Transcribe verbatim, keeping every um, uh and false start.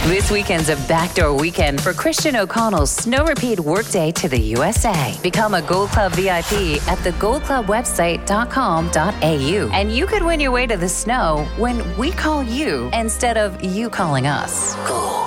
This weekend's a backdoor weekend for Christian O'Connell's Snow Repeat Workday to the U S A. Become a Gold Club V I P at the gold club website dot com dot a u. And you could win your way to the snow when we call you instead of you calling us. Gold.